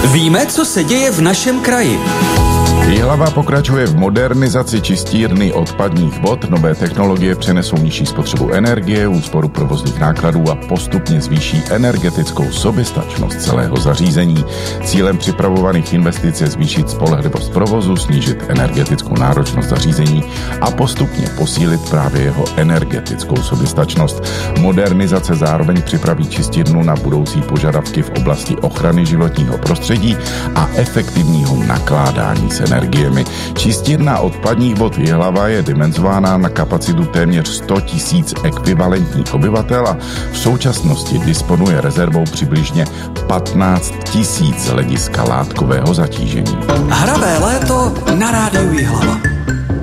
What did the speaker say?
Víme, co se děje v našem kraji. Jihlava pokračuje v modernizaci čistírny odpadních vod. Nové technologie přenesou nižší spotřebu energie, úsporu provozních nákladů a postupně zvýší energetickou soběstačnost celého zařízení. Cílem připravovaných investic je zvýšit spolehlivost provozu, snížit energetickou náročnost zařízení a postupně posílit právě jeho energetickou soběstačnost. Modernizace zároveň připraví čistírnu na budoucí požadavky v oblasti ochrany životního prostředí a efektivního nakládání s energiemi. Čistírna odpadních vod Jihlava je dimenzována na kapacitu téměř 100 000 ekvivalentních obyvatel a v současnosti disponuje rezervou přibližně 15 000 z hlediska látkového zatížení. Hravé léto na rádiu Jihlava.